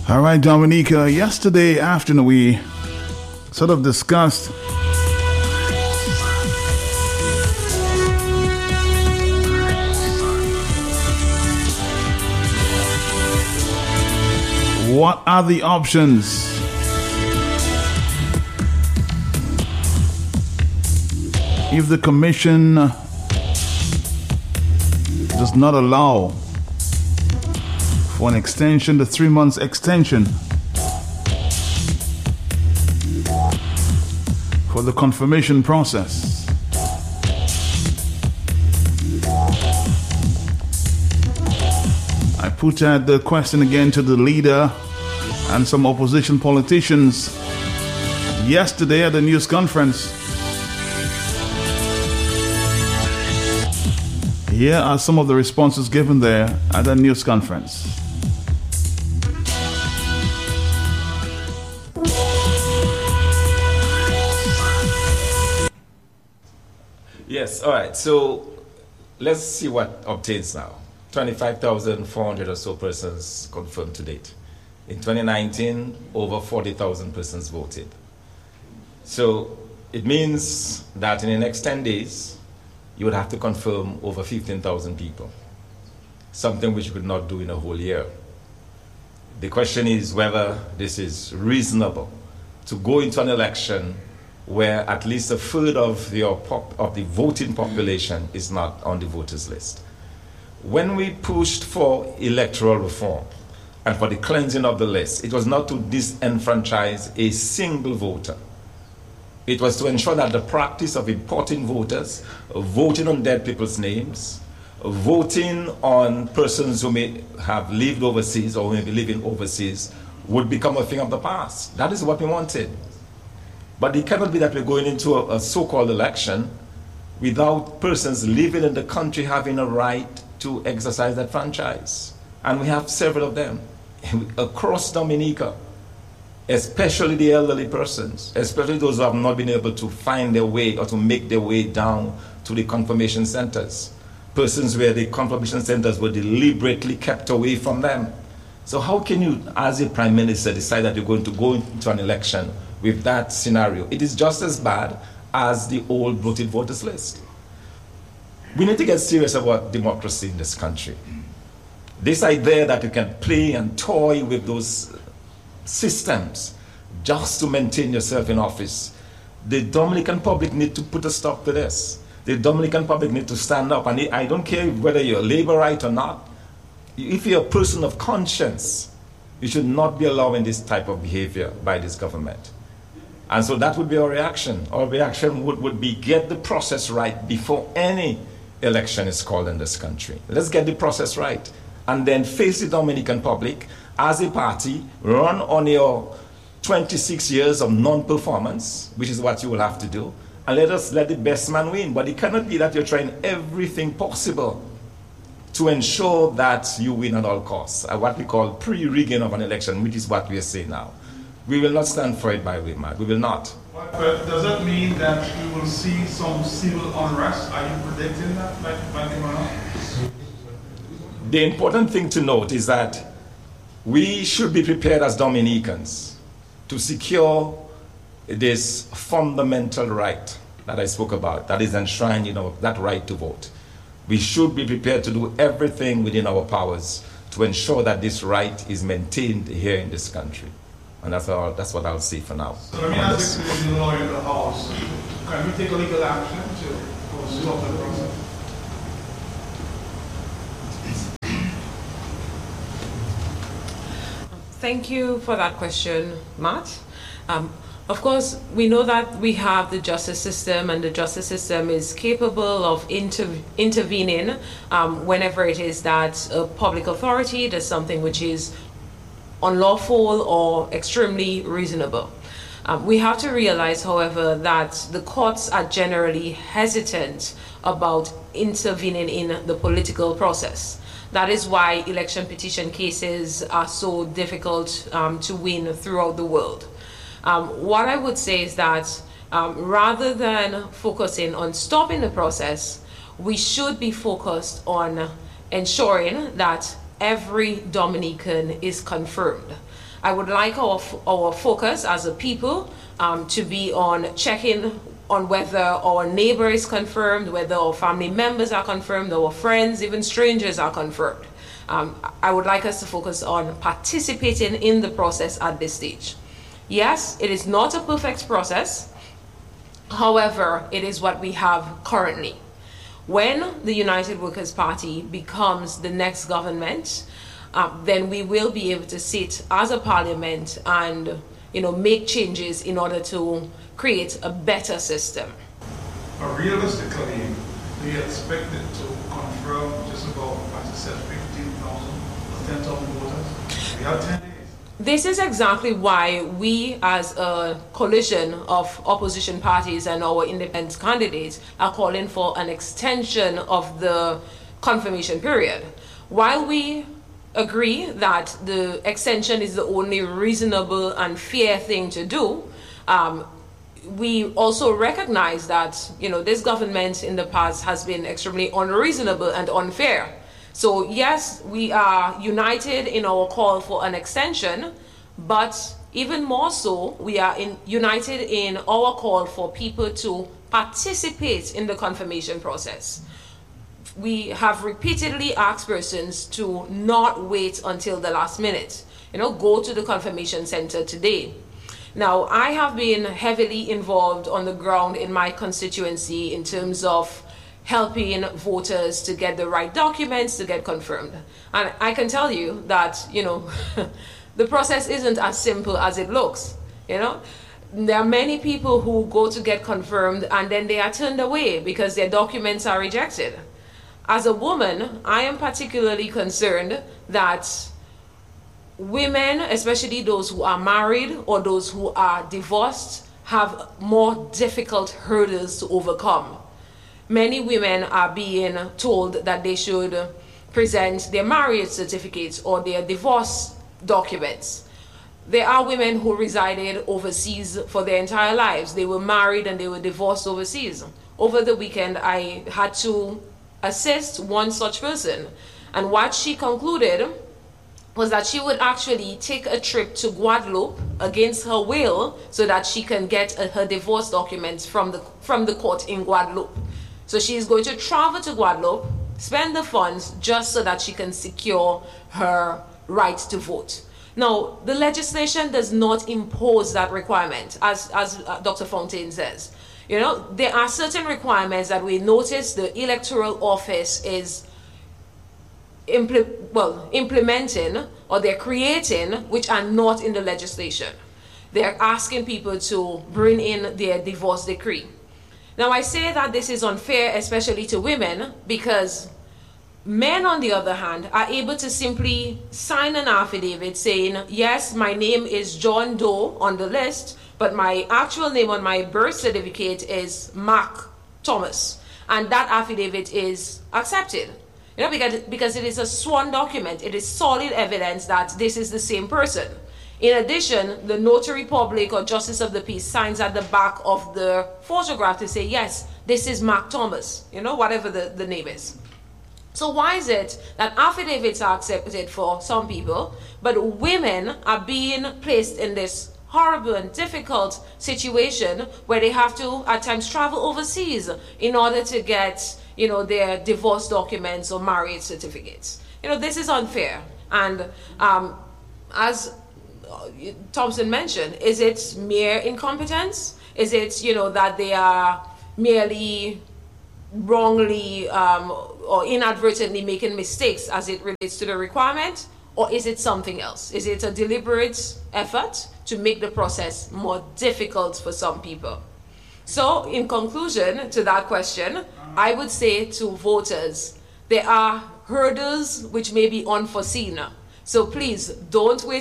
All right, Dominica, yesterday afternoon we sort of discussed what are the options if the commission does not allow for an extension, the 3 months extension for the confirmation process. I put out the question again to the leader and some opposition politicians yesterday at the news conference. Here are some of the responses given there at the news conference. Yes, all right. So let's see what obtains now. 25,400 or so persons confirmed to date. In 2019, over 40,000 persons voted. So it means that in the next 10 days, you would have to confirm over 15,000 people, something which you could not do in a whole year. The question is whether this is reasonable to go into an election where at least a third of the voting population is not on the voters list. When we pushed for electoral reform and for the cleansing of the list, it was not to disenfranchise a single voter. It was to ensure that the practice of importing voters, voting on dead people's names, voting on persons who may have lived overseas or may be living overseas would become a thing of the past. That is what we wanted. But it cannot be that we're going into a so-called election without persons living in the country having a right to exercise that franchise. And we have several of them across Dominica, especially the elderly persons, especially those who have not been able to find their way or to make their way down to the confirmation centers. Persons where the confirmation centers were deliberately kept away from them. So how can you, as a prime minister, decide that you're going to go into an election with that scenario? It is just as bad as the old bloated voters list. We need to get serious about democracy in this country. This idea that you can play and toy with those systems just to maintain yourself in office, the Dominican public need to put a stop to this. The Dominican public need to stand up, and I don't care whether you're a Labourite or not. If you're a person of conscience, you should not be allowing this type of behavior by this government. And so that would be our reaction. Our reaction would be get the process right before any election is called in this country. Let's get the process right. And then face the Dominican public as a party, run on your 26 years of non-performance, which is what you will have to do, and let the best man win. But it cannot be that you're trying everything possible to ensure that you win at all costs, what we call pre-rigging of an election, which is what we are saying now. We will not stand for it by way, Mark. We will not. But does that mean that we will see some civil unrest? Are you predicting that, like The important thing to note is that we should be prepared as Dominicans to secure this fundamental right that I spoke about, that is enshrined, that right to vote. We should be prepared to do everything within our powers to ensure that this right is maintained here in this country. And that's what I'll say for now. So let me ask you, the lawyer in the House, can we take a legal action to stop the process? Thank you for that question, Matt. Of course, we know that we have the justice system, and the justice system is capable of intervening whenever it is that a public authority does something which is unlawful or extremely reasonable. We have to realize, however, that the courts are generally hesitant about intervening in the political process. That is why election petition cases are so difficult to win throughout the world. What I would say is that rather than focusing on stopping the process, we should be focused on ensuring that every Dominican is confirmed. I would like our focus as a people to be on checking on whether our neighbor is confirmed, whether our family members are confirmed, our friends, even strangers are confirmed. I would like us to focus on participating in the process at this stage. Yes, it is not a perfect process. However, it is what we have currently. When the United Workers' Party becomes the next government, then we will be able to sit as a parliament and make changes in order to create a better system. Realistically, do you expect it to confirm just about, as you said, 15,000 or 10,000 voters? We have 10 days. This is exactly why we, as a coalition of opposition parties and our independent candidates, are calling for an extension of the confirmation period. While we agree that the extension is the only reasonable and fair thing to do, we also recognize that this government in the past has been extremely unreasonable and unfair. So yes, we are united in our call for an extension, but even more so, we are united in our call for people to participate in the confirmation process. We have repeatedly asked persons to not wait until the last minute. Go to the confirmation center today. Now, I have been heavily involved on the ground in my constituency in terms of helping voters to get the right documents to get confirmed. And I can tell you that, the process isn't as simple as it looks. There are many people who go to get confirmed and then they are turned away because their documents are rejected. As a woman, I am particularly concerned that women, especially those who are married or those who are divorced, have more difficult hurdles to overcome. Many women are being told that they should present their marriage certificates or their divorce documents. There are women who resided overseas for their entire lives. They were married and they were divorced overseas. Over the weekend, I had to assist one such person, and what she concluded was that she would actually take a trip to Guadeloupe against her will so that she can get her divorce documents from the court in Guadeloupe. So she is going to travel to Guadeloupe, spend the funds just so that she can secure her right to vote. Now, the legislation does not impose that requirement, as Dr. Fontaine says. There are certain requirements that we notice the electoral office is implementing, or they're creating, which are not in the legislation. They're asking people to bring in their divorce decree. Now, I say that this is unfair, especially to women, because men, on the other hand, are able to simply sign an affidavit saying, yes, my name is John Doe on the list, but my actual name on my birth certificate is Mark Thomas. And that affidavit is accepted. Because it is a sworn document. It is solid evidence that this is the same person. In addition, the notary public or justice of the peace signs at the back of the photograph to say, yes, this is Mark Thomas, whatever the name is. So why is it that affidavits are accepted for some people, but women are being placed in this horrible and difficult situation where they have to at times travel overseas in order to get their divorce documents or marriage certificates? This is unfair. And as Thompson mentioned, is it mere incompetence? Is it that they are merely wrongly or inadvertently making mistakes as it relates to the requirement? Or is it something else? Is it a deliberate effort to make the process more difficult for some people? So, in conclusion to that question, I would say to voters, there are hurdles which may be unforeseen. So please don't wait